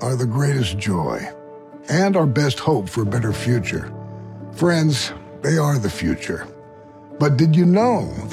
are the greatest joy and our best hope for a better future. Friends, they are the future. But did you know